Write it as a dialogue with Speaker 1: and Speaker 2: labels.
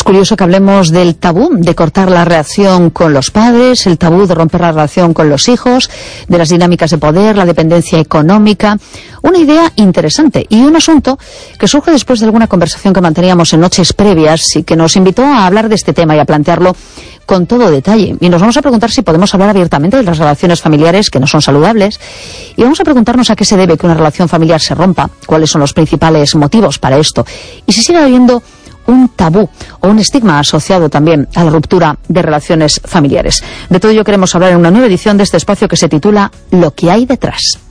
Speaker 1: curioso que hablemos del tabú de cortar la relación con los padres, el tabú de romper la relación con los hijos, de las dinámicas de poder, la dependencia económica. Una idea interesante y un asunto que surge después de alguna conversación que manteníamos en noches previas y que nos invitó a hablar de este tema y a plantearlo con todo detalle. Y nos vamos a preguntar si podemos hablar abiertamente de las relaciones familiares que no son saludables. Y vamos a preguntarnos a qué se debe que una relación familiar se rompa, cuáles son los principales motivos para esto. Y si sigue habiendo un tabú o un estigma asociado también a la ruptura de relaciones familiares. De todo ello queremos hablar en una nueva edición de este espacio que se titula Lo que hay detrás.